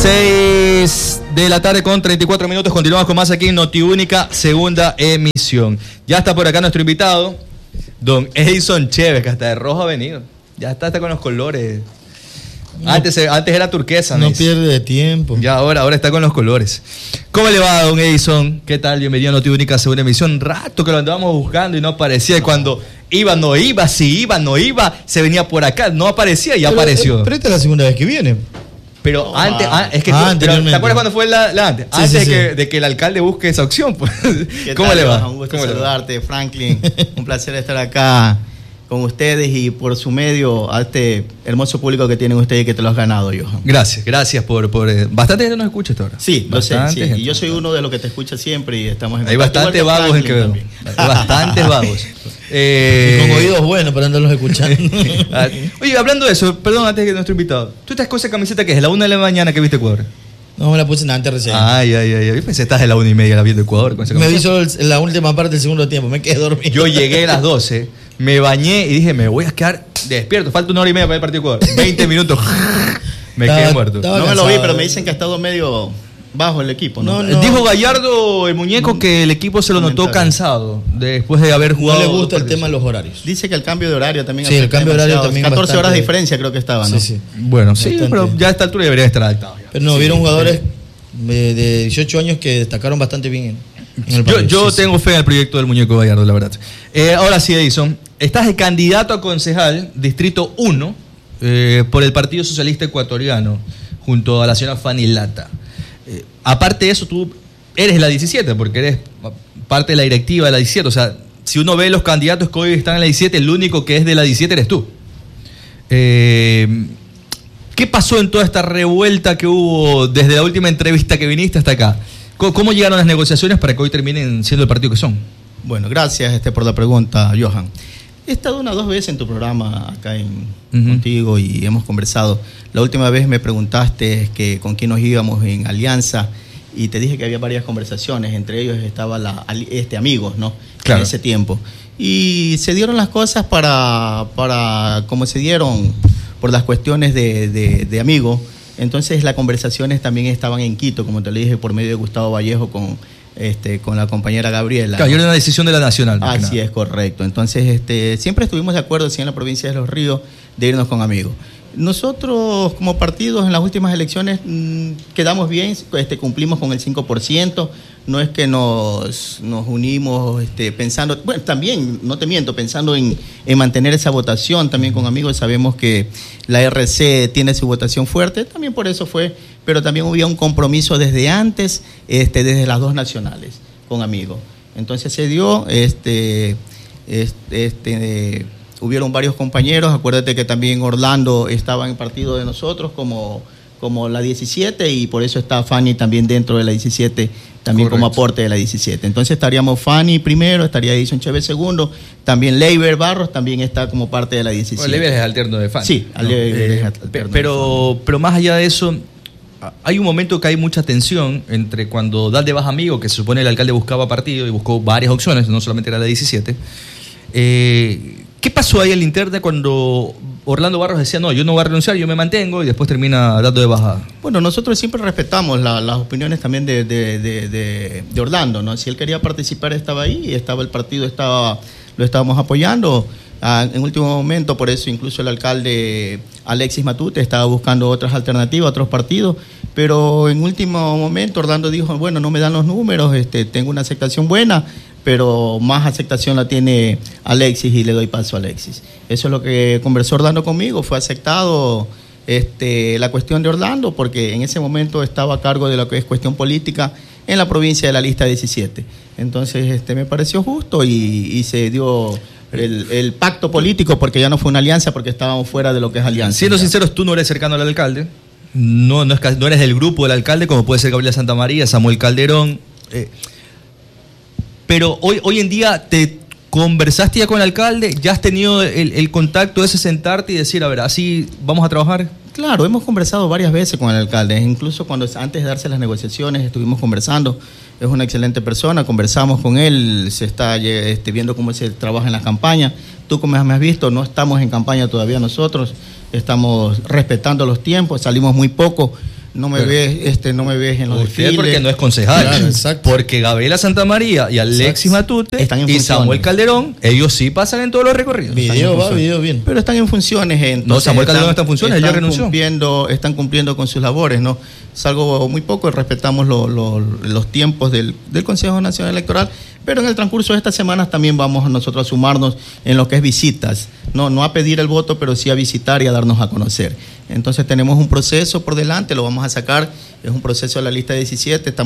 6 de la tarde con 34 minutos. Continuamos con más aquí en Notiúnica, segunda emisión. Ya está por acá nuestro invitado, don Edison Chévez, que hasta de rojo ha venido. Ya está con los colores. No, antes era turquesa. No pierde tiempo. Ya ahora está con los colores. ¿Cómo le va, don Edison? ¿Qué tal? Bienvenido a Notiúnica, segunda emisión. Rato que lo andábamos buscando y no aparecía. Y cuando iba, no iba, si iba, no iba, se venía por acá, no aparecía y ya apareció. Pero esta es la segunda vez que viene. Pero antes, es que ¿te acuerdas cuando fue la antes? Sí, antes de que el alcalde busque esa opción, pues. ¿Cómo le va? Un gusto saludarte, Franklin. Un placer estar acá con ustedes y por su medio a este hermoso público que tienen ustedes y que te lo has ganado, Johan. Gracias por bastante gente nos escucha esta hora. Sí, lo sé, sí. Y yo soy uno de los que te escucha siempre y estamos en hay bastantes vagos en que veo. Hay bastantes vagos. Con oídos buenos para andarlos escuchando. Oye, hablando de eso, perdón, antes que nuestro invitado, ¿tú estás con esa camiseta que es la 1 de la mañana que viste Ecuador? No, me la puse antes recién. Ay. Yo pensé que estás a la 1:30 viendo Ecuador. Con esa me avisó la última parte del segundo tiempo, me quedé dormido. Yo llegué a las 12, me bañé y dije, me voy a quedar despierto. Falta 1 hora y media para el partido de Ecuador. 20 minutos. Me quedé muerto. No me lo vi, pero me dicen que ha estado medio bajo el equipo, ¿no? Dijo Gallardo, el muñeco, que el equipo se lo notó cansado después de haber jugado. No le gusta el tema de los horarios. Dice que el cambio de horario también. Sí, el cambio de horario también. 14 horas de diferencia creo que estaba, ¿no? Sí. Bueno, sí, pero ya a esta altura deberían estar adaptados. Pero no, vieron jugadores de 18 años que destacaron bastante bien en el partido. Yo tengo fe en el proyecto del muñeco Gallardo, la verdad. Ahora sí, Edison, estás de candidato a concejal, Distrito 1, por el Partido Socialista Ecuatoriano, junto a la señora Fanny Lata. Aparte de eso, tú eres la 17, porque eres parte de la directiva de la 17. O sea, si uno ve los candidatos que hoy están en la 17, el único que es de la 17 eres tú. ¿Qué pasó en toda esta revuelta que hubo desde la última entrevista que viniste hasta acá? ¿Cómo llegaron las negociaciones para que hoy terminen siendo el partido que son? Bueno, gracias por la pregunta, Johan. He estado 1 o 2 veces en tu programa acá contigo y hemos conversado. La última vez me preguntaste que con quién nos íbamos en alianza y te dije que había varias conversaciones, entre ellos estaba amigos, ¿no? Claro. En ese tiempo. Y se dieron las cosas para como se dieron por las cuestiones de amigos. Entonces las conversaciones también estaban en Quito, como te lo dije, por medio de Gustavo Vallejo con la compañera Gabriela. Claro, y era una decisión de la Nacional. Así es, correcto. Entonces, siempre estuvimos de acuerdo, en la provincia de Los Ríos, de irnos con amigos. Nosotros, como partidos, en las últimas elecciones quedamos bien, cumplimos con el 5%. No es que nos unimos pensando, bueno, también, no te miento, pensando en mantener esa votación también con amigos. Sabemos que la RC tiene su votación fuerte, también por eso fue, pero también hubo un compromiso desde antes, desde las 2 nacionales, con amigos. Entonces se dio, hubieron varios compañeros. Acuérdate que también Orlando estaba en el partido de nosotros como la 17 y por eso está Fanny también dentro de la 17, también. Correcto. Como aporte de la 17. Entonces estaríamos Fanny primero, estaría Edison Chévez segundo, también Leiber Barros también está como parte de la 17. Bueno, Leiber es alterno de Fanny. Sí, Leiber es alterno. Pero más allá de eso, hay un momento que hay mucha tensión entre cuando das de baja amigo, que se supone el alcalde buscaba partido y buscó varias opciones, no solamente era la 17. ¿Qué pasó ahí en la interna cuando Orlando Barros decía, no, yo no voy a renunciar, yo me mantengo, y después termina dando de baja? Bueno, nosotros siempre respetamos las opiniones también de Orlando, ¿no? Si él quería participar, estaba ahí, estaba el partido, lo estábamos apoyando. En último momento, por eso incluso el alcalde Alexis Matute estaba buscando otras alternativas, otros partidos, pero en último momento Orlando dijo, bueno, no me dan los números, tengo una aceptación buena, pero más aceptación la tiene Alexis y le doy paso a Alexis. Eso es lo que conversó Orlando conmigo, fue aceptado la cuestión de Orlando, porque en ese momento estaba a cargo de lo que es cuestión política en la provincia de la lista 17. Entonces me pareció justo y se dio el pacto político, porque ya no fue una alianza, porque estábamos fuera de lo que es alianza. Siendo sinceros, tú no eres cercano al alcalde, no eres del grupo del alcalde, como puede ser Gabriela Santamaría, Samuel Calderón, pero hoy en día te conversaste ya con el alcalde, ya has tenido el contacto ese, sentarte y decir, a ver, así vamos a trabajar. Claro, hemos conversado varias veces con el alcalde, incluso antes de darse las negociaciones estuvimos conversando. Es una excelente persona, conversamos con él, se está viendo cómo se trabaja en las campañas. Tú, como me has visto, no estamos en campaña todavía nosotros, estamos respetando los tiempos, salimos muy poco, no me ves en los Usted desfiles. porque no es concejal. Claro, exacto. Porque Gabriela Santamaría y Alexis Matute Están en y funciones. Samuel Calderón, ellos sí pasan en todos los recorridos. Video va, video bien. Pero están en funciones. No, Samuel Calderón está en funciones, él ya renunció. Están cumpliendo con sus labores, ¿no? Es algo muy poco, respetamos los tiempos del Consejo Nacional Electoral, pero en el transcurso de estas semanas también vamos nosotros a sumarnos en lo que es visitas, no a pedir el voto, pero sí a visitar y a darnos a conocer. Entonces tenemos un proceso por delante, lo vamos a sacar, es un proceso de la lista 17, estamos